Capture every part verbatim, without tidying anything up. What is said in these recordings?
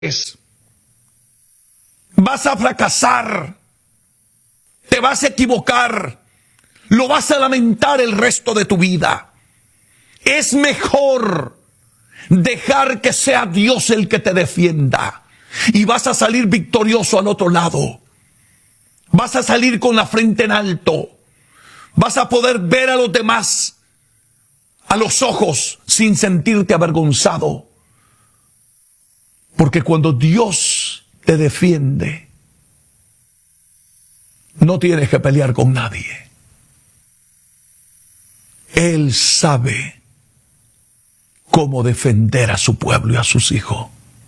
Vas a fracasar, te vas a equivocar, lo vas a lamentar el resto de tu vida. Es mejor dejar que sea Dios el que te defienda y vas a salir victorioso al otro lado. Vas a salir con la frente en alto. Vas a poder ver a los demás a los ojos sin sentirte avergonzado. Porque cuando Dios te defiende, no tienes que pelear con nadie. Él sabe cómo defender a su pueblo y a sus hijos.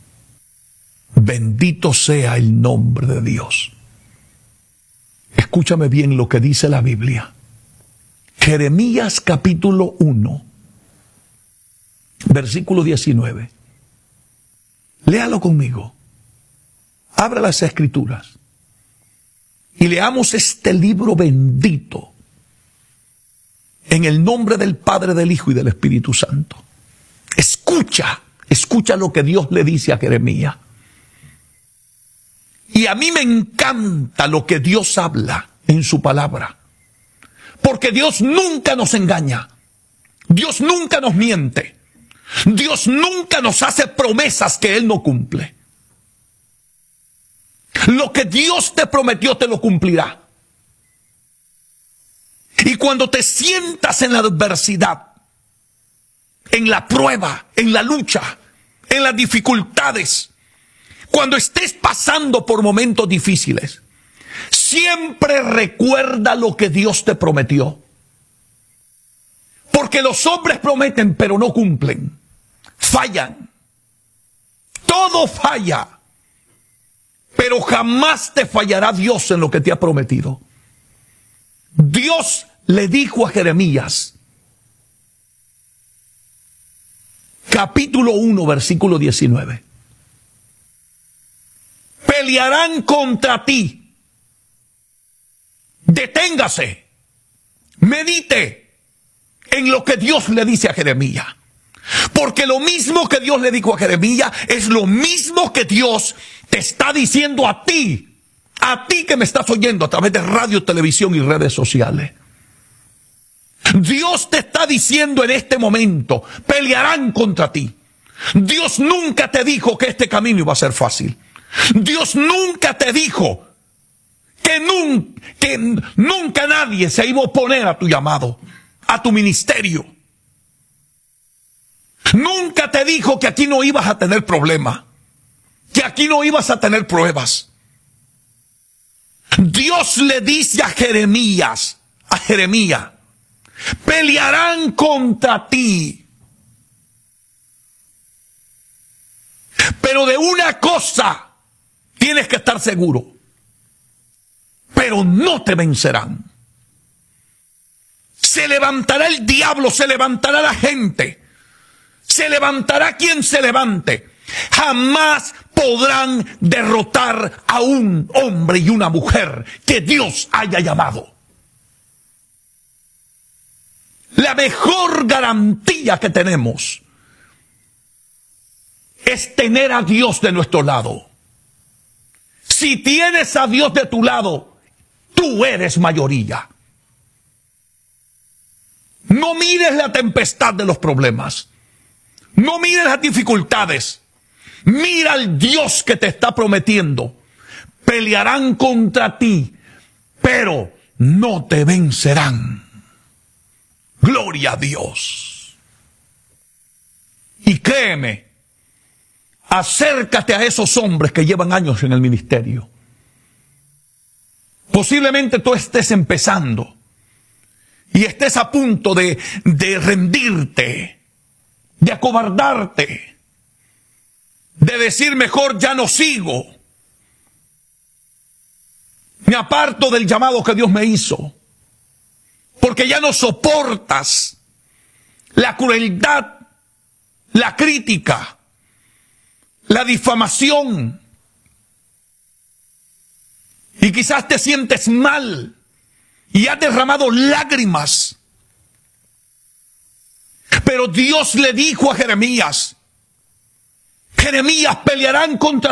Bendito sea el nombre de Dios. Escúchame bien lo que dice la Biblia. Jeremías capítulo uno, versículo diecinueve. Léalo conmigo. Abra las escrituras y leamos este libro bendito en el nombre del Padre, del Hijo y del Espíritu Santo. Escucha, escucha lo que Dios le dice a Jeremías. Y a mí me encanta lo que Dios habla en su palabra, porque Dios nunca nos engaña, Dios nunca nos miente, Dios nunca nos hace promesas que Él no cumple. Lo que Dios te prometió te lo cumplirá. Y cuando te sientas en la adversidad, en la prueba, en la lucha, en las dificultades, cuando estés pasando por momentos difíciles, siempre recuerda lo que Dios te prometió. Porque los hombres prometen pero no cumplen. Fallan. Todo falla. Pero jamás te fallará Dios en lo que te ha prometido. Dios le dijo a Jeremías, capítulo uno, versículo diecinueve. Pelearán contra ti. Deténgase. Medite en lo que Dios le dice a Jeremías. Porque lo mismo que Dios le dijo a Jeremías es lo mismo que Dios te está diciendo a ti. A ti que me estás oyendo a través de radio, televisión y redes sociales. Dios te está diciendo en este momento, pelearán contra ti. Dios nunca te dijo que este camino iba a ser fácil. Dios nunca te dijo que, nun, que nunca nadie se iba a oponer a tu llamado, a tu ministerio. Nunca te dijo que aquí no ibas a tener problemas, que aquí no ibas a tener pruebas. Dios le dice a Jeremías, a Jeremías, pelearán contra ti. Pero de una cosa tienes que estar seguro. Pero no te vencerán. Se levantará el diablo, se levantará la gente. Se levantará quien se levante. Jamás podrán derrotar a un hombre y una mujer que Dios haya llamado. La mejor garantía que tenemos es tener a Dios de nuestro lado. Si tienes a Dios de tu lado, tú eres mayoría. No mires la tempestad de los problemas. No mires las dificultades. Mira al Dios que te está prometiendo. Pelearán contra ti, pero no te vencerán. Gloria a Dios. Y créeme, acércate a esos hombres que llevan años en el ministerio. Posiblemente tú estés empezando y estés a punto de, de rendirte, de acobardarte, de decir mejor ya no sigo, me aparto del llamado que Dios me hizo, porque ya no soportas la crueldad, la crítica, la difamación, y quizás te sientes mal y has derramado lágrimas. Pero Dios le dijo a Jeremías, Jeremías pelearán contra